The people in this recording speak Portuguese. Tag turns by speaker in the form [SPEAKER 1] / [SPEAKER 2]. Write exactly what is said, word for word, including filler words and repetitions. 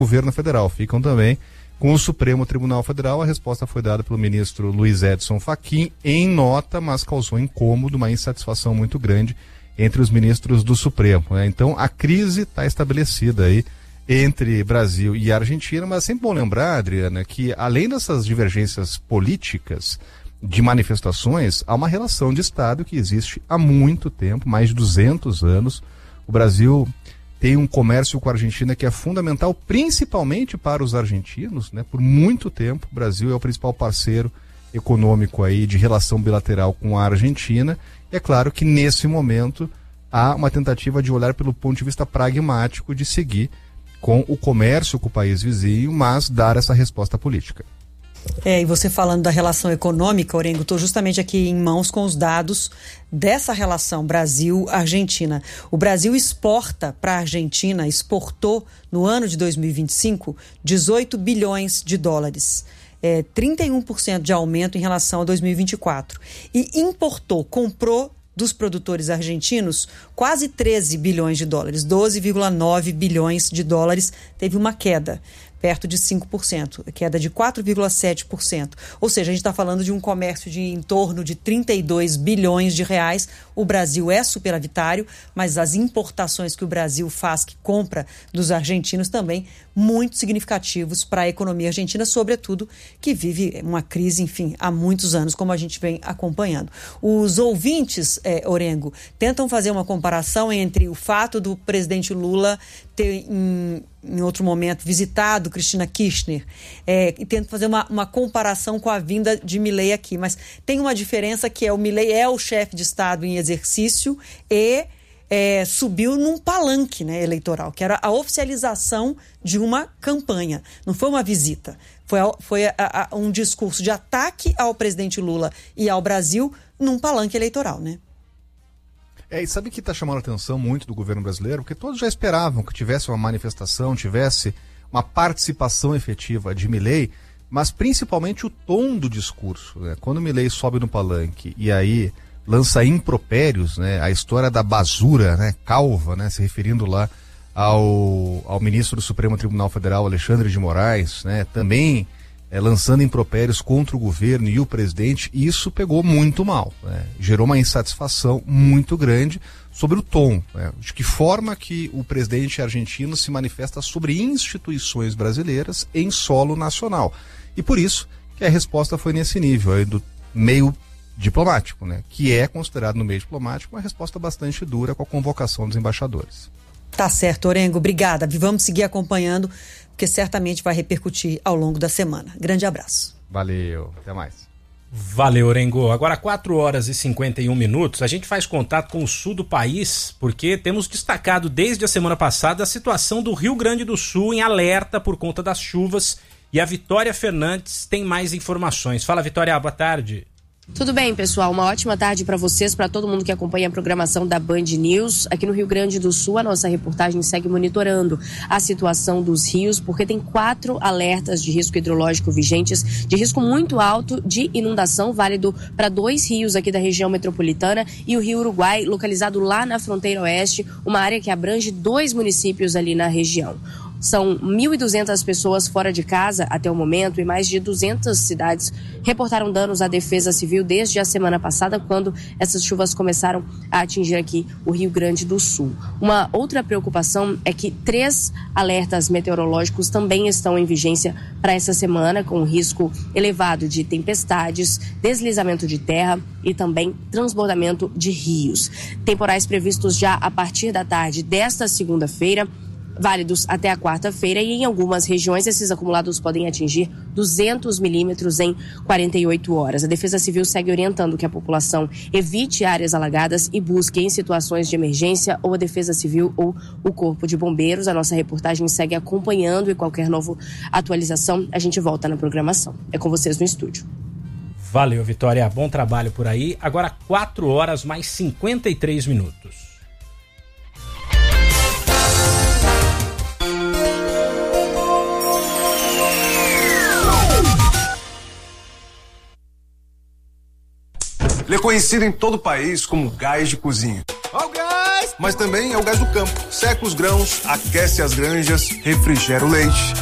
[SPEAKER 1] governo federal, ficam também com o Supremo Tribunal Federal. A resposta foi dada pelo ministro Luiz Edson Fachin em nota, mas causou incômodo, uma insatisfação muito grande entre os ministros do Supremo, né? Então a crise está estabelecida aí entre Brasil e Argentina, mas é sempre bom lembrar, Adriana, que além dessas divergências políticas de manifestações, há uma relação de Estado que existe há muito tempo, mais de duzentos anos. O Brasil tem um comércio com a Argentina que é fundamental, principalmente para os argentinos, né? Por muito tempo, o Brasil é o principal parceiro econômico aí de relação bilateral com a Argentina. E é claro que nesse momento há uma tentativa de olhar pelo ponto de vista pragmático de seguir com o comércio com o país vizinho, mas dar essa resposta política.
[SPEAKER 2] É, e você falando da relação econômica, Orengo, estou justamente aqui em mãos com os dados dessa relação Brasil-Argentina. O Brasil exporta para a Argentina, exportou no ano de dois mil e vinte e cinco dezoito bilhões de dólares. É, trinta e um por cento de aumento em relação a dois mil e vinte e quatro. E importou, comprou dos produtores argentinos quase treze bilhões de dólares, doze vírgula nove bilhões de dólares, teve uma queda perto de cinco por cento, queda de quatro vírgula sete por cento. Ou seja, a gente está falando de um comércio de em torno de trinta e dois bilhões de reais. O Brasil é superavitário, mas as importações que o Brasil faz, que compra dos argentinos também, muito significativos para a economia argentina, sobretudo que vive uma crise, enfim, há muitos anos, como a gente vem acompanhando. Os ouvintes, eh, Orengo, tentam fazer uma comparação entre o fato do presidente Lula ter, em, em outro momento, visitado Cristina Kirchner, é, e tento fazer uma, uma comparação com a vinda de Milei aqui, mas tem uma diferença que é o Milei é o chefe de Estado em exercício e é, subiu num palanque, né, eleitoral, que era a oficialização de uma campanha, não foi uma visita, foi, a, foi a, a, um discurso de ataque ao presidente Lula e ao Brasil num palanque eleitoral, né?
[SPEAKER 1] É, e sabe que está chamando a atenção muito do governo brasileiro? Porque todos já esperavam que tivesse uma manifestação, tivesse uma participação efetiva de Milei, mas principalmente o tom do discurso, né? Quando Milei sobe no palanque e aí lança impropérios, né? A história da basura, né? Calva, né? Se referindo lá ao, ao ministro do Supremo Tribunal Federal, Alexandre de Moraes, né? Também é, lançando impropérios contra o governo e o presidente, e isso pegou muito mal, né? Gerou uma insatisfação muito grande sobre o tom, né? De que forma que o presidente argentino se manifesta sobre instituições brasileiras em solo nacional. E por isso que a resposta foi nesse nível aí do meio diplomático, né? Que é considerado no meio diplomático uma resposta bastante dura com a convocação dos embaixadores.
[SPEAKER 2] Tá certo, Orengo, obrigada. Vamos seguir acompanhando, porque certamente vai repercutir ao longo da semana. Grande abraço.
[SPEAKER 1] Valeu, até mais.
[SPEAKER 3] Valeu, Orengo. Agora quatro horas e cinquenta e um minutos, a gente faz contato com o sul do país, porque temos destacado desde a semana passada a situação do Rio Grande do Sul em alerta por conta das chuvas, e a Vitória Fernandes tem mais informações. Fala, Vitória, boa tarde.
[SPEAKER 4] Tudo bem, pessoal? Uma ótima tarde para vocês, para todo mundo que acompanha a programação da Band News. Aqui no Rio Grande do Sul, a nossa reportagem segue monitorando a situação dos rios, porque tem quatro alertas de risco hidrológico vigentes, de risco muito alto de inundação, válido para dois rios aqui da região metropolitana e o Rio Uruguai, localizado lá na fronteira oeste, uma área que abrange dois municípios ali na região. São mil e duzentas pessoas fora de casa até o momento e mais de duzentas cidades reportaram danos à Defesa Civil desde a semana passada, quando essas chuvas começaram a atingir aqui o Rio Grande do Sul. Uma outra preocupação é que três alertas meteorológicos também estão em vigência para essa semana, com risco elevado de tempestades, deslizamento de terra e também transbordamento de rios. Temporais previstos já a partir da tarde desta segunda-feira, válidos até a quarta-feira, e em algumas regiões esses acumulados podem atingir duzentos milímetros em quarenta e oito horas. A Defesa Civil segue orientando que a população evite áreas alagadas e busque em situações de emergência ou a Defesa Civil ou o Corpo de Bombeiros. A nossa reportagem segue acompanhando e qualquer nova atualização a gente volta na programação. É com vocês no estúdio.
[SPEAKER 3] Valeu, Vitória. Bom trabalho por aí. Agora quatro horas mais cinquenta e três minutos.
[SPEAKER 5] Ele é conhecido em todo o país como gás de cozinha. Ó o gás! Mas também é o gás do campo. Seca os grãos, aquece as granjas, refrigera o leite.